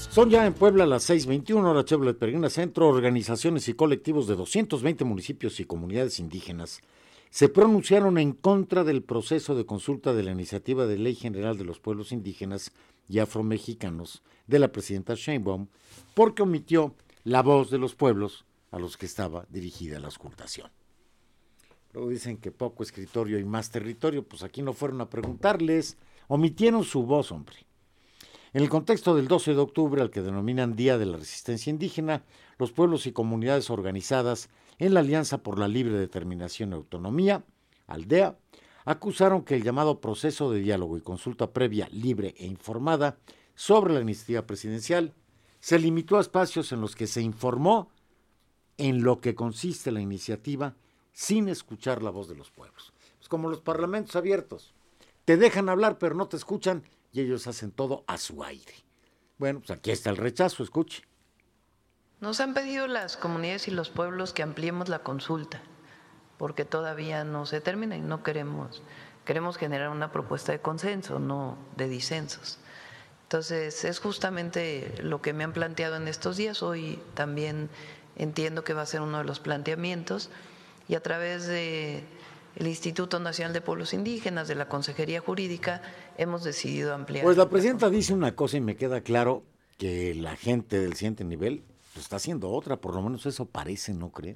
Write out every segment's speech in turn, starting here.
Son ya en Puebla las 6:21, hora Chevrolet Peregrina Centro. Organizaciones y colectivos de 220 municipios y comunidades indígenas se pronunciaron en contra del proceso de consulta de la iniciativa de Ley General de los Pueblos Indígenas y Afromexicanos de la presidenta Sheinbaum, porque omitió la voz de los pueblos a los que estaba dirigida la auscultación. Luego dicen que poco escritorio y más territorio, pues aquí no fueron a preguntarles, omitieron su voz, hombre. En el contexto del 12 de octubre, al que denominan Día de la Resistencia Indígena, los pueblos y comunidades organizadas en la Alianza por la Libre Determinación y Autonomía, ALDEA, acusaron que el llamado proceso de diálogo y consulta previa, libre e informada sobre la iniciativa presidencial se limitó a espacios en los que se informó en lo que consiste la iniciativa sin escuchar la voz de los pueblos. Es como los parlamentos abiertos. Te dejan hablar, pero no te escuchan y ellos hacen todo a su aire. Bueno, pues aquí está el rechazo, escuche. Nos han pedido las comunidades y los pueblos que ampliemos la consulta, porque todavía no se termina y no queremos generar una propuesta de consenso, no de disensos. Entonces, es justamente lo que me han planteado en estos días. Hoy también entiendo que va a ser uno de los planteamientos y a través de el Instituto Nacional de Pueblos Indígenas, de la Consejería Jurídica, hemos decidido ampliar. Pues la presidenta dice una cosa y me queda claro que la gente del siguiente nivel pues, está haciendo otra, por lo menos eso parece, ¿no cree?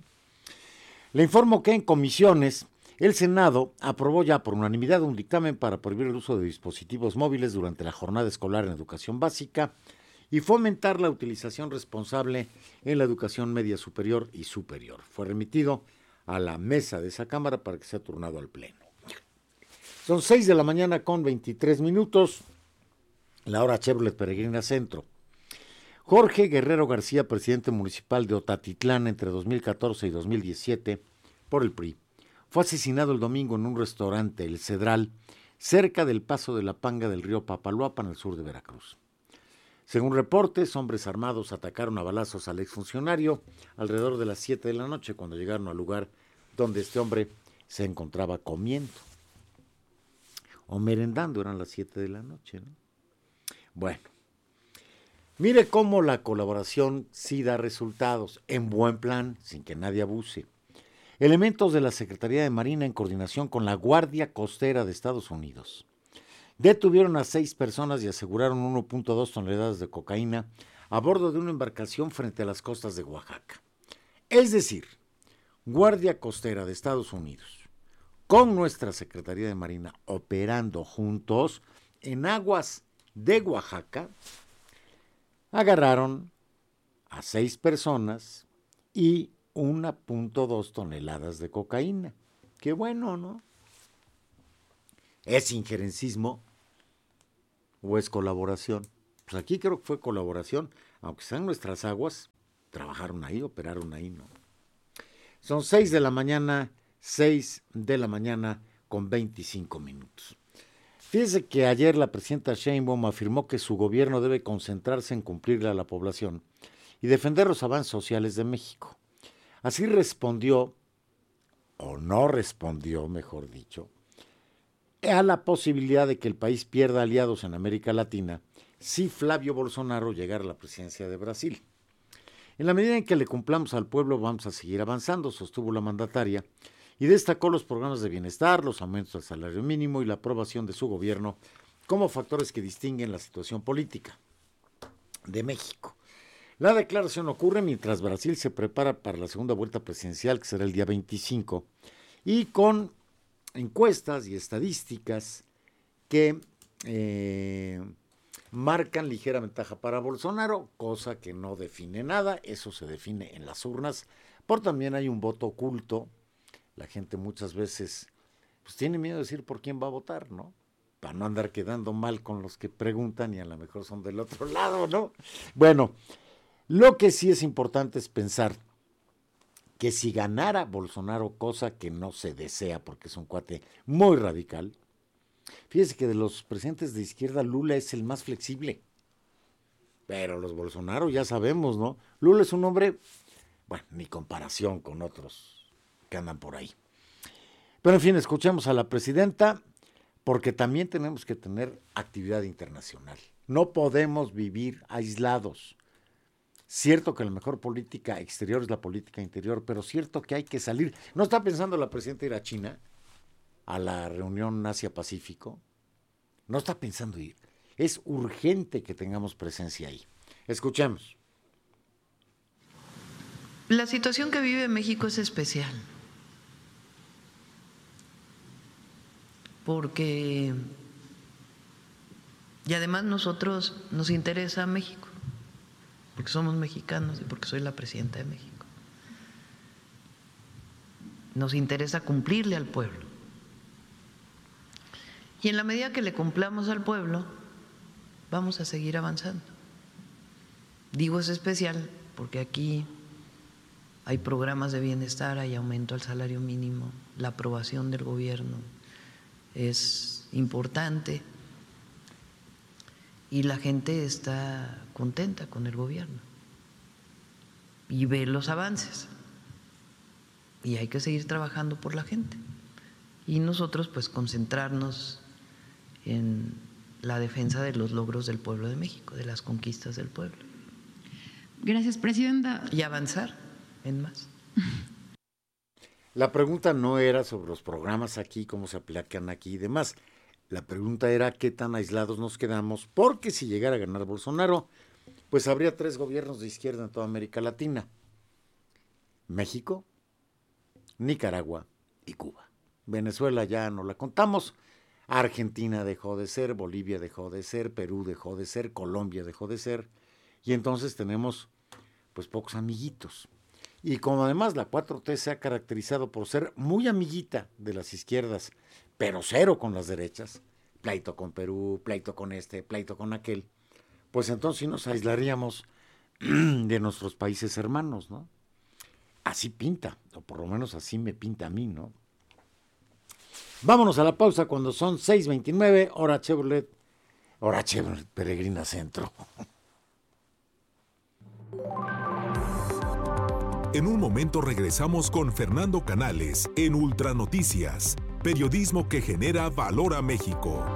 Le informo que en comisiones el Senado aprobó ya por unanimidad un dictamen para prohibir el uso de dispositivos móviles durante la jornada escolar en educación básica y fomentar la utilización responsable en la educación media superior y superior. Fue remitido a la mesa de esa Cámara para que sea turnado al Pleno. Son 6 de la mañana con 23 minutos, la hora Chevrolet Peregrina Centro. Jorge Guerrero García, presidente municipal de Otatitlán entre 2014 y 2017 por el PRI, fue asesinado el domingo en un restaurante, El Cedral, cerca del paso de la Panga del río Papaloapan, al sur de Veracruz. Según reportes, hombres armados atacaron a balazos al exfuncionario alrededor de las 7 de la noche cuando llegaron al lugar donde este hombre se encontraba comiendo. O merendando, eran las 7 de la noche, ¿no? Bueno, mire cómo la colaboración sí da resultados, en buen plan, sin que nadie abuse. Elementos de la Secretaría de Marina en coordinación con la Guardia Costera de Estados Unidos detuvieron a 6 personas y aseguraron 1.2 toneladas de cocaína a bordo de una embarcación frente a las costas de Oaxaca. Es decir, Guardia Costera de Estados Unidos con nuestra Secretaría de Marina operando juntos en aguas de Oaxaca, agarraron a 6 personas y 1.2 toneladas de cocaína. Qué bueno, ¿no? ¿Es injerencismo o es colaboración? Pues aquí creo que fue colaboración, aunque sean nuestras aguas, trabajaron ahí, operaron ahí, ¿no? Son 6 de la mañana con 25 minutos. Fíjese que ayer la presidenta Sheinbaum afirmó que su gobierno debe concentrarse en cumplirle a la población y defender los avances sociales de México. Así respondió, o no respondió, mejor dicho, a la posibilidad de que el país pierda aliados en América Latina si Flavio Bolsonaro llegara a la presidencia de Brasil. En la medida en que le cumplamos al pueblo vamos a seguir avanzando, sostuvo la mandataria, y destacó los programas de bienestar, los aumentos del salario mínimo y la aprobación de su gobierno como factores que distinguen la situación política de México. La declaración ocurre mientras Brasil se prepara para la segunda vuelta presidencial, que será el día 25, y con encuestas y estadísticas que marcan ligera ventaja para Bolsonaro, cosa que no define nada, eso se define en las urnas, por también hay un voto oculto. La gente muchas veces pues tiene miedo de decir por quién va a votar, ¿no? Para no andar quedando mal con los que preguntan y a lo mejor son del otro lado, ¿no? Bueno, lo que sí es importante es pensar que si ganara Bolsonaro, cosa que no se desea porque es un cuate muy radical, fíjese que de los presidentes de izquierda Lula es el más flexible, pero los Bolsonaro ya sabemos, ¿no? Lula es un hombre, bueno, ni comparación con otros que andan por ahí. Pero en fin, escuchemos a la presidenta porque también tenemos que tener actividad internacional. No podemos vivir aislados. Cierto que la mejor política exterior es la política interior, pero cierto que hay que salir. ¿No está pensando la presidenta ir a China, a la reunión Asia-Pacífico? No está pensando ir. Es urgente que tengamos presencia ahí. Escuchemos. La situación que vive México es especial, porque, y además nosotros nos interesa México, porque somos mexicanos y porque soy la presidenta de México. Nos interesa cumplirle al pueblo. Y en la medida que le cumplamos al pueblo, vamos a seguir avanzando. Digo es especial porque aquí hay programas de bienestar, hay aumento al salario mínimo, la aprobación del gobierno es importante y la gente está contenta con el gobierno y ve los avances y hay que seguir trabajando por la gente y nosotros pues concentrarnos en la defensa de los logros del pueblo de México, de las conquistas del pueblo. Gracias, presidenta. Y avanzar en más. La pregunta no era sobre los programas aquí, cómo se aplican aquí y demás. La pregunta era qué tan aislados nos quedamos, porque si llegara a ganar Bolsonaro, pues habría 3 gobiernos de izquierda en toda América Latina. México, Nicaragua y Cuba. Venezuela ya no la contamos. Argentina dejó de ser, Bolivia dejó de ser, Perú dejó de ser, Colombia dejó de ser. Y entonces tenemos pues pocos amiguitos. Y como además la 4T se ha caracterizado por ser muy amiguita de las izquierdas, pero cero con las derechas, pleito con Perú, pleito con este, pleito con aquel, pues entonces sí nos aislaríamos de nuestros países hermanos, ¿no? Así pinta, o por lo menos así me pinta a mí, ¿no? Vámonos a la pausa cuando son 6:29, hora Chevrolet, Peregrina Centro. En un momento regresamos con Fernando Canales en Ultranoticias, periodismo que genera valor a México.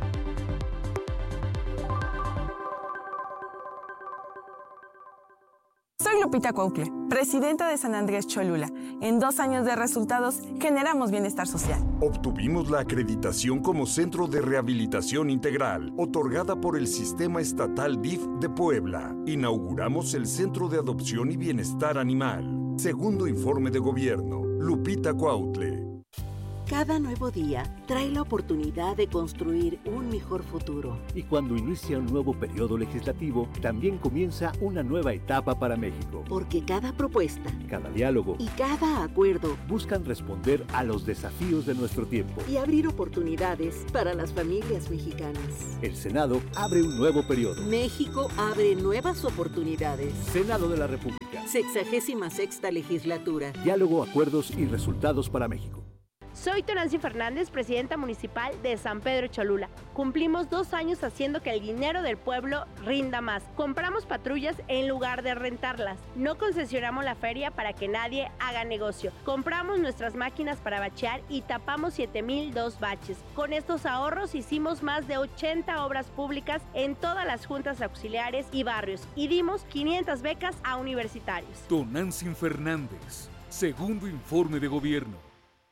Soy Lupita Cuautle, presidenta de San Andrés Cholula. En 2 años de resultados, generamos bienestar social. Obtuvimos la acreditación como Centro de Rehabilitación Integral, otorgada por el Sistema Estatal DIF de Puebla. Inauguramos el Centro de Adopción y Bienestar Animal. Segundo informe de gobierno, Lupita Cuautle. Cada nuevo día trae la oportunidad de construir un mejor futuro. Y cuando inicia un nuevo periodo legislativo, también comienza una nueva etapa para México. Porque cada propuesta, cada diálogo y cada acuerdo buscan responder a los desafíos de nuestro tiempo y abrir oportunidades para las familias mexicanas. El Senado abre un nuevo periodo. México abre nuevas oportunidades. Senado de la República. 66ª legislatura. Diálogo, acuerdos y resultados para México. Soy Tonancy Fernández, presidenta municipal de San Pedro Cholula. Cumplimos 2 años haciendo que el dinero del pueblo rinda más. Compramos patrullas en lugar de rentarlas. No concesionamos la feria para que nadie haga negocio. Compramos nuestras máquinas para bachear y tapamos 7,002 baches. Con estos ahorros hicimos más de 80 obras públicas en todas las juntas auxiliares y barrios y dimos 500 becas a universitarios. Tonancy Fernández, segundo informe de gobierno.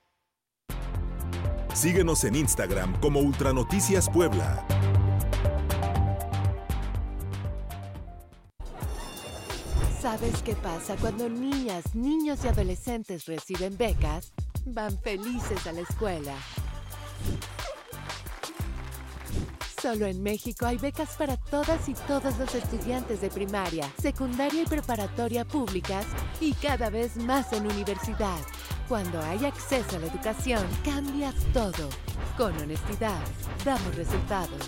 Síguenos en Instagram como Ultranoticias Puebla. ¿Sabes qué pasa cuando niñas, niños y adolescentes reciben becas? Van felices a la escuela. Solo en México hay becas para todas y todos los estudiantes de primaria, secundaria y preparatoria públicas y cada vez más en universidad. Cuando hay acceso a la educación, cambias todo. Con honestidad, damos resultados.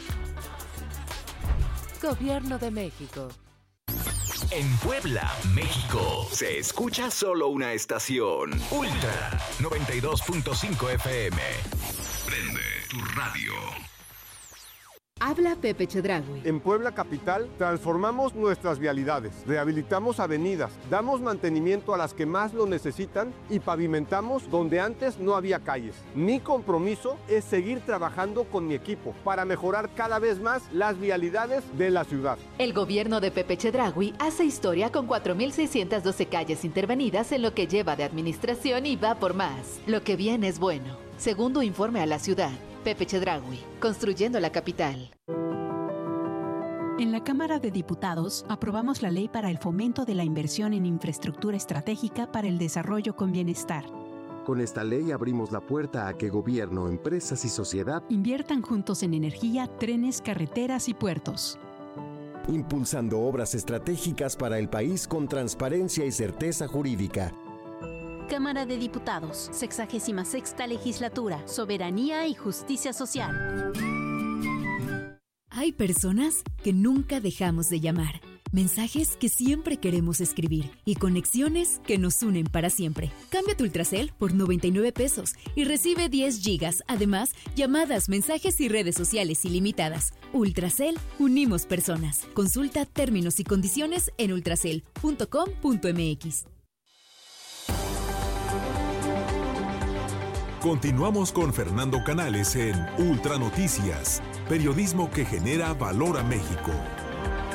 Gobierno de México. En Puebla, México, se escucha solo una estación. Ultra 92.5 FM. Prende tu radio. Habla Pepe Chedraui. En Puebla Capital transformamos nuestras vialidades, rehabilitamos avenidas, damos mantenimiento a las que más lo necesitan y pavimentamos donde antes no había calles. Mi compromiso es seguir trabajando con mi equipo para mejorar cada vez más las vialidades de la ciudad. El gobierno de Pepe Chedraui hace historia con 4,612 calles intervenidas en lo que lleva de administración y va por más. Lo que viene es bueno. Segundo informe a la ciudad. Pepe Chedraui, construyendo la capital. En la Cámara de Diputados aprobamos la ley para el fomento de la inversión en infraestructura estratégica para el desarrollo con bienestar. Con esta ley abrimos la puerta a que gobierno, empresas y sociedad inviertan juntos en energía, trenes, carreteras y puertos. Impulsando obras estratégicas para el país con transparencia y certeza jurídica. Cámara de Diputados, 66ª Legislatura, Soberanía y Justicia Social. Hay personas que nunca dejamos de llamar, mensajes que siempre queremos escribir y conexiones que nos unen para siempre. Cambia tu Ultracel por 99 pesos y recibe 10 gigas. Además, llamadas, mensajes y redes sociales ilimitadas. Ultracel, unimos personas. Consulta términos y condiciones en ultracel.com.mx. Continuamos con Fernando Canales en Ultranoticias, periodismo que genera valor a México.